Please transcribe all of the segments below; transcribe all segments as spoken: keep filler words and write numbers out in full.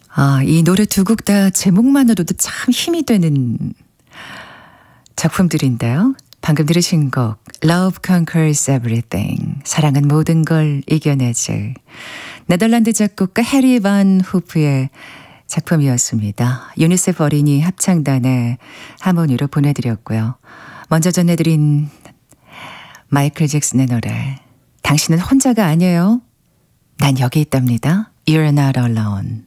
아, 이 노래 두 곡 다 제목만으로도 참 힘이 되는 작품들인데요. 방금 들으신 곡 Love Conquers Everything, 사랑은 모든 걸 이겨내지. 네덜란드 작곡가 해리 반 후프의 작품이었습니다. 유니세프 어린이 합창단의 하모니로 보내드렸고요. 먼저 전해드린 마이클 잭슨의 노래, 당신은 혼자가 아니에요. 난 여기 있답니다. You're not alone.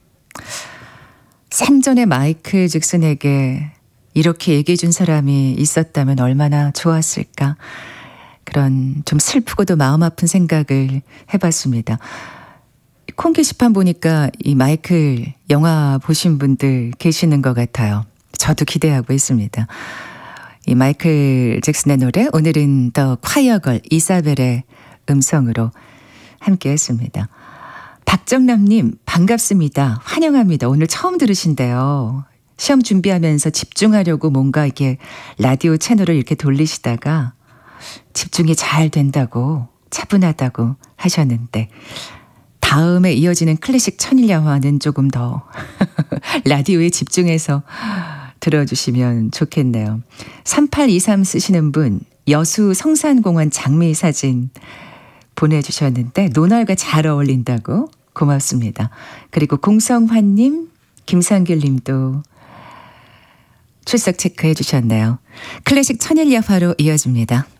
생전에 마이클 잭슨에게 이렇게 얘기해 준 사람이 있었다면 얼마나 좋았을까. 그런 좀 슬프고도 마음 아픈 생각을 해봤습니다. 콩 게시판 보니까 이 마이클 영화 보신 분들 계시는 것 같아요. 저도 기대하고 있습니다. 이 마이클 잭슨의 노래, 오늘은 더 콰이어걸 이사벨의 음성으로 함께 했습니다. 박정남님 반갑습니다. 환영합니다. 오늘 처음 들으신대요. 시험 준비하면서 집중하려고 뭔가 이렇게 라디오 채널을 이렇게 돌리시다가 집중이 잘 된다고, 차분하다고 하셨는데 다음에 이어지는 클래식 천일야화는 조금 더 라디오에 집중해서 들어주시면 좋겠네요. 삼팔이삼 쓰시는 분, 여수 성산공원 장미 사진 보내주셨는데 노날과 잘 어울린다고 고맙습니다. 그리고 공성환님, 김상길님도 출석 체크해 주셨네요. 클래식 천일야화로 이어집니다.